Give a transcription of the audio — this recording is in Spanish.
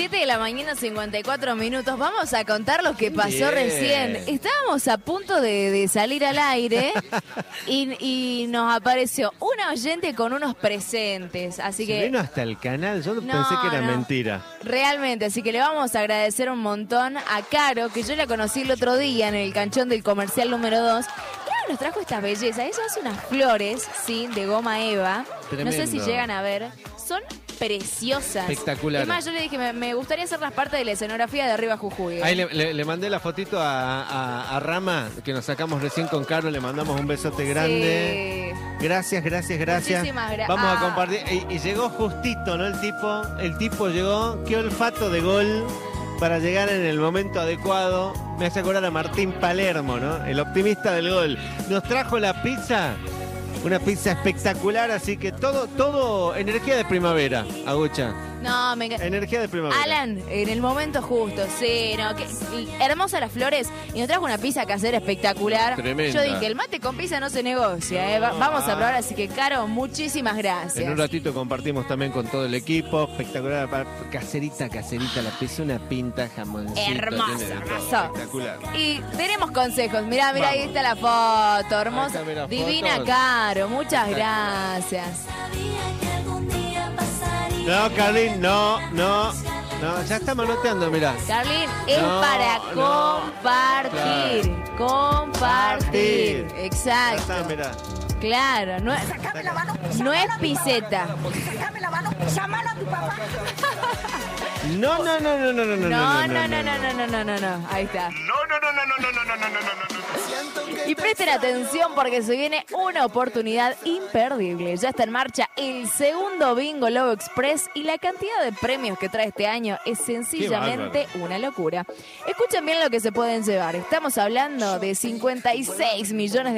7 de la mañana, 54 minutos. Vamos a contar lo que pasó Bien. recién. Estábamos a punto de salir al aire y nos apareció una oyente con unos presentes. Así Se que vino hasta el canal, yo No, pensé que era no. mentira. realmente, así que le vamos a agradecer un montón a Caro, que yo la conocí el otro día en el canchón del comercial número 2. Y ahora nos trajo estas bellezas. Ella hace unas flores, sí, de goma eva. No sé si Tremendo. llegan a ver. Son preciosas. Espectacular. Es más, yo le dije, me gustaría hacer las partes de la escenografía de Arriba Jujuy. Ahí le mandé la fotito a Rama, que nos sacamos recién con Caro, le mandamos un besote grande. Sí. Gracias. Muchísimas Vamos a ah. compartir. Y llegó justito, ¿no? El tipo llegó, qué olfato de gol para llegar en el momento adecuado. Me hace acordar a Martín Palermo, ¿no? El optimista del gol. Nos trajo la pizza. Una pizza espectacular, así que todo energía de primavera, Agucha. No, me encanta. Energía de primavera. Alan, en el momento justo, sí, no, hermosas las flores y nos trajo una pizza casera espectacular. Tremenda. Yo dije, el mate con pizza no se negocia, vamos a probar, así que Caro, muchísimas gracias. En un ratito compartimos también con todo el equipo. Espectacular, caserita, la pizza, una pinta, jamoncito. Hermosa, tiene de todo. hermosa. Espectacular. Y tenemos consejos, mirá, Vamos. ahí está la foto, hermosa, Ahí está, mirá, divina fotos. Caro, muchas gracias. No, Carlín, no, ya estamos anoteando, mirá. Carlín, es No, para no. compartir, compartir, Ya exacto. está, mirá. Claro, no es piseta. Sácame la mano, llámalo a tu papá. No. No. Ahí está. No. Y presten atención porque se viene una oportunidad imperdible. Ya está en marcha el segundo Bingo Lobo Express y la cantidad de premios que trae este año es sencillamente una locura. Escuchen bien lo que se pueden llevar. Estamos hablando de 56 millones de